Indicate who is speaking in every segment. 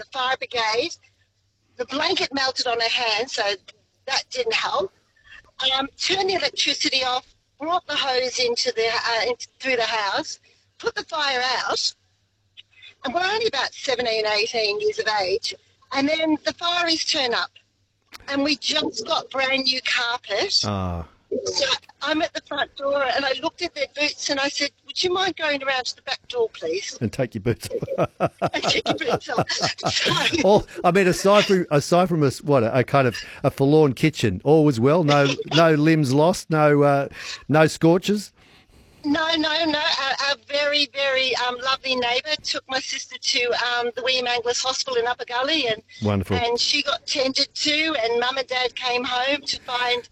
Speaker 1: the fire brigade. The blanket melted on her hand, so that didn't help. Turned the electricity off, brought the hose through the house, put the fire out, and we're only about 17, 18 years of age. And then the fireys turn up, and we just got brand new carpet.
Speaker 2: Ah.
Speaker 1: So I'm at the front door, and I looked at their boots, and I said, "Would you mind going around to the back door, please?"
Speaker 2: And take your boots off.
Speaker 1: And take your boots off.
Speaker 2: I mean, aside from a kind of a forlorn kitchen, all was well. No limbs lost. No scorches.
Speaker 1: No. Our very, very lovely neighbour took my sister to the William Angliss Hospital in Upper Gully, and
Speaker 2: wonderful.
Speaker 1: And she got tended to, and Mum and Dad came home to find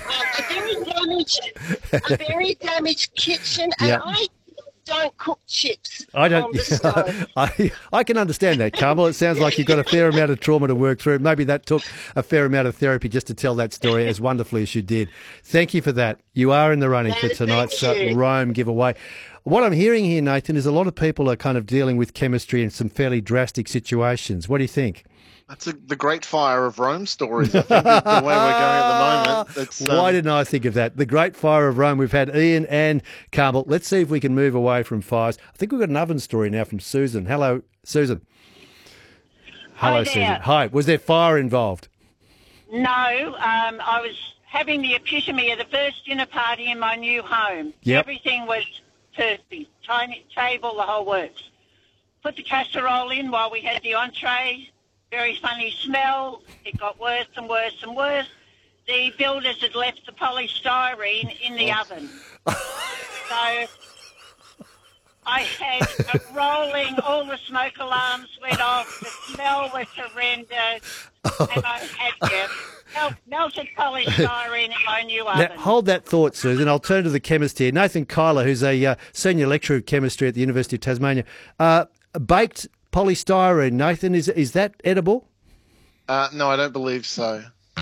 Speaker 1: a very damaged kitchen, and
Speaker 2: yep.
Speaker 1: I don't cook chips.
Speaker 2: I don't.
Speaker 1: On the stove.
Speaker 2: I can understand that, Carmel. It sounds like you've got a fair amount of trauma to work through. Maybe that took a fair amount of therapy just to tell that story as wonderfully as you did. Thank you for that. You are in the running for tonight's Rome giveaway. What I'm hearing here, Nathan, is a lot of people are kind of dealing with chemistry in some fairly drastic situations. What do you think?
Speaker 3: That's the Great Fire of Rome stories, I think, is the way we're going at the moment.
Speaker 2: Why didn't I think of that? The Great Fire of Rome. We've had Ian and Carmel. Let's see if we can move away from fires. I think we've got an oven story now from Susan. Hello, Susan. Hello, Susan. Hi. Was there fire involved?
Speaker 4: No. I was having the epitome of the first dinner party in my new home.
Speaker 2: Yep.
Speaker 4: Everything was perfect. Tiny table, the whole works. Put the casserole in while we had the entree. Very funny smell. It got worse and worse and worse. The builders had left the polystyrene in the oven. So I had a rolling, all the smoke alarms went off, the smell was horrendous, and I had melted polystyrene in my new oven.
Speaker 2: Now, hold that thought, Susan. I'll turn to the chemist here. Nathan Kyler, who's a senior lecturer of chemistry at the University of Tasmania. Baked polystyrene, Nathan, is that edible?
Speaker 3: No, I don't believe so.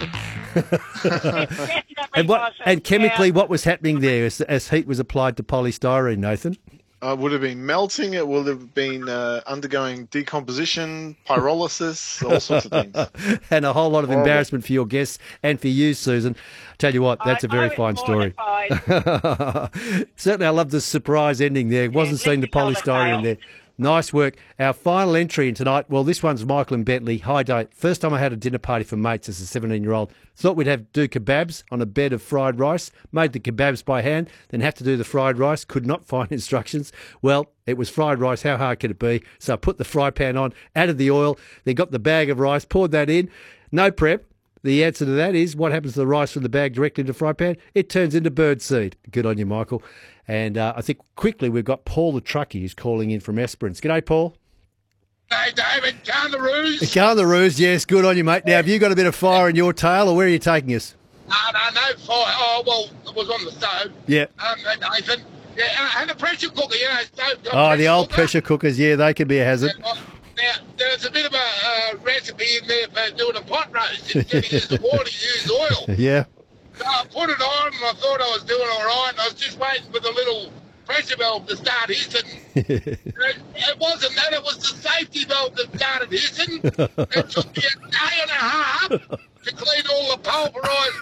Speaker 2: And chemically, what was happening there as heat was applied to polystyrene, Nathan?
Speaker 3: It would have been melting. It would have been undergoing decomposition, pyrolysis, all sorts of things.
Speaker 2: And a whole lot of embarrassment for your guests and for you, Susan. Tell you what, that's a very fine story. Certainly, I love the surprise ending there. Wasn't seeing the polystyrene there. Nice work. Our final entry in tonight, well, this one's Michael and Bentley. Hi, Dave. First time I had a dinner party for mates as a 17-year-old. Thought we'd do kebabs on a bed of fried rice. Made the kebabs by hand, then had to do the fried rice. Could not find instructions. Well, it was fried rice. How hard could it be? So I put the fry pan on, added the oil, then got the bag of rice, poured that in. No prep. The answer to that is, what happens to the rice from the bag directly into the fry pan? It turns into birdseed. Good on you, Michael. And I think quickly we've got Paul the truckie who's calling in from Esperance. G'day, Paul.
Speaker 5: Hey, David. Garnaroos.
Speaker 2: Garnaroos, yes. Good on you, mate. Now, have you got a bit of fire in your tail, or where are you taking us?
Speaker 5: No fire. Oh, well, it was on the stove.
Speaker 2: Yeah.
Speaker 5: Nathan. Yeah, and a pressure cooker, stove.
Speaker 2: The old pressure cookers, yeah, they can be a hazard.
Speaker 5: Now, there's a bit of a recipe in there for doing a pot roast. Instead of using water, you use oil.
Speaker 2: Yeah.
Speaker 5: So I put it on, and I thought I was doing all right, and I was just waiting for the little pressure valve to start hissing. It wasn't that, it was the safety valve that started hissing. It took me a day and a half to clean all the pulverised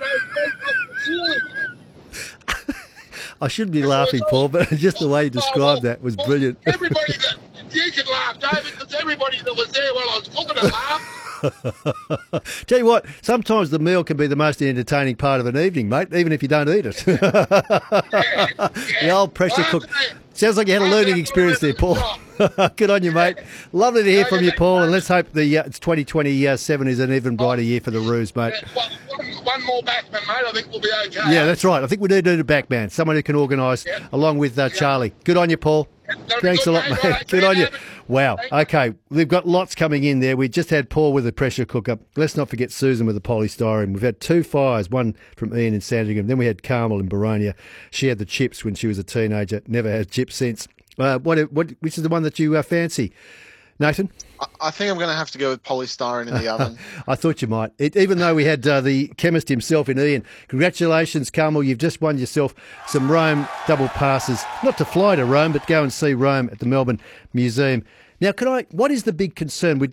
Speaker 2: I shouldn't be laughing, Paul, but just the way you described that was brilliant.
Speaker 5: Everybody you can laugh, David, because everybody that was there while I was cooking it laughed.
Speaker 2: Tell you what, sometimes the meal can be the most entertaining part of an evening, mate, even if you don't eat it. The old pressure cook. Sounds like you had a learning experience there, Paul. Good on you, mate. Lovely to hear from you, Paul, and let's hope it's 2027 is an even brighter year for the Roos, mate.
Speaker 5: One more backman, mate, I think we'll be okay.
Speaker 2: Yeah, that's right. I think we need to do the backman, someone who can organise along with Charlie. Good on you, Paul. Thanks a lot, mate. Good on you. Wow. Okay, we've got lots coming in there. We just had Paul with the pressure cooker. Let's not forget Susan with the polystyrene. We've had two fires, one from Ian in Sandringham. Then we had Carmel in Baronia. She had the chips when she was a teenager. Never had chips since. Which is the one that you fancy, Nathan?
Speaker 3: I think I'm going to have to go with polystyrene in the oven.
Speaker 2: I thought you might. Even though we had the chemist himself in Ian. Congratulations, Carmel. You've just won yourself some Rome double passes. Not to fly to Rome, but go and see Rome at the Melbourne Museum. Now, what is the big concern?